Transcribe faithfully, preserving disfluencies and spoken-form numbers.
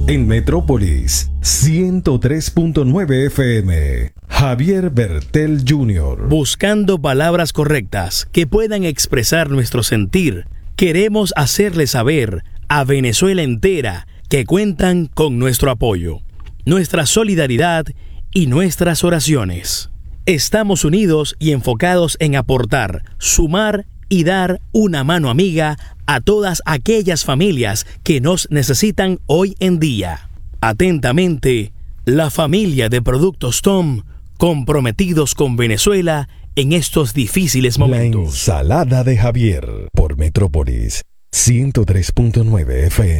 En Metrópolis ciento tres punto nueve F M. Javier Bertel junior Buscando palabras correctas que puedan expresar nuestro sentir, queremos hacerle saber a Venezuela entera que cuentan con nuestro apoyo, nuestra solidaridad y nuestras oraciones. Estamos unidos y enfocados en aportar, sumar y dar una mano amiga a todas aquellas familias que nos necesitan hoy en día. Atentamente, la familia de Productos Tom, comprometidos con Venezuela en estos difíciles momentos. La ensalada de Javier por Metrópolis ciento tres punto nueve F M.